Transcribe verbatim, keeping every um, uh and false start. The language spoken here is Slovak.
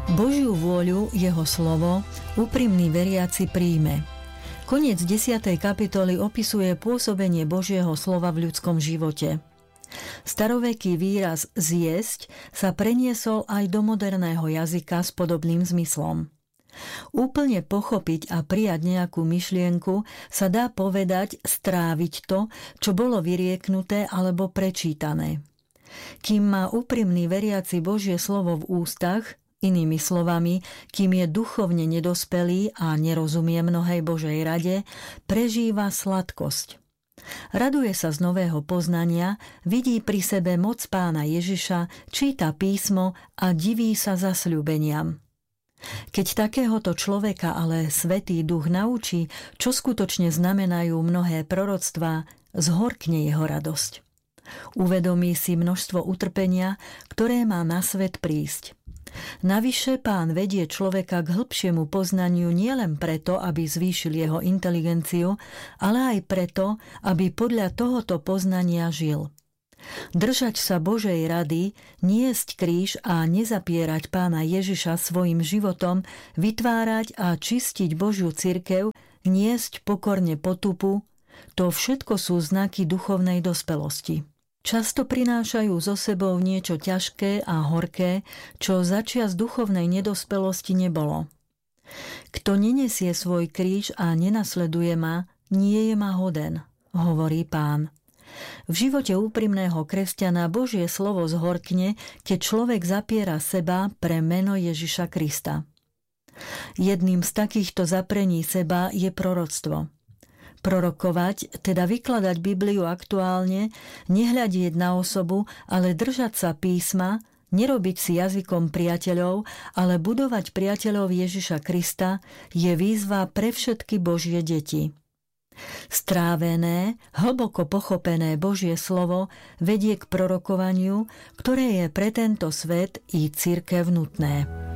Božiu vôľu, jeho slovo, úprimný veriaci príjme. Koniec desiatej kapitoly opisuje pôsobenie Božieho slova v ľudskom živote. Staroveký výraz zjesť sa preniesol aj do moderného jazyka s podobným zmyslom. Úplne pochopiť a prijať nejakú myšlienku sa dá povedať stráviť to, čo bolo vyrieknuté alebo prečítané. Kým má úprimný veriaci Božie slovo v ústach, inými slovami, kým je duchovne nedospelý a nerozumie mnohej Božej rade, prežíva sladkosť. Raduje sa z nového poznania, vidí pri sebe moc Pána Ježiša, číta písmo a diví sa zasľúbeniam. Keď takéhoto človeka ale Svätý Duch naučí, čo skutočne znamenajú mnohé proroctvá, zhorkne jeho radosť. Uvedomí si množstvo utrpenia, ktoré má na svet prísť. Navyše Pán vedie človeka k hĺbšiemu poznaniu nielen preto, aby zvýšil jeho inteligenciu, ale aj preto, aby podľa tohoto poznania žil. Držať sa Božej rady, niesť kríž a nezapierať Pána Ježiša svojim životom, vytvárať a čistiť Božiu cirkev, niesť pokorne potupu, to všetko sú znaky duchovnej dospelosti. Často prinášajú so sebou niečo ťažké a horké, čo začias duchovnej nedospelosti nebolo. Kto nenesie svoj kríž a nenasleduje ma, nie je ma hoden, hovorí Pán. V živote úprimného kresťana Božie slovo zhorkne, keď človek zapiera seba pre meno Ježiša Krista. Jedným z takýchto zaprení seba je proroctvo. Prorokovať, teda vykladať Bibliu aktuálne, nehľadieť na osobu, ale držať sa písma, nerobiť si jazykom priateľov, ale budovať priateľov Ježiša Krista je výzva pre všetky Božie deti. Strávené, hlboko pochopené Božie slovo vedie k prorokovaniu, ktoré je pre tento svet i cirkev nutné.